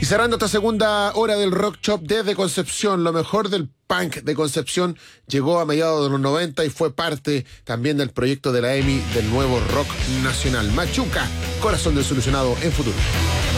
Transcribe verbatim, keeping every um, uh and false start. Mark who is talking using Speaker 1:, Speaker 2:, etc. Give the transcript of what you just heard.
Speaker 1: cerrando esta segunda hora del Rock Shop desde Concepción, lo mejor del punk de Concepción llegó a mediados de los noventa y fue parte también del proyecto de la E M I del nuevo rock nacional. Machuca, Corazón Desilusionado en Futuro.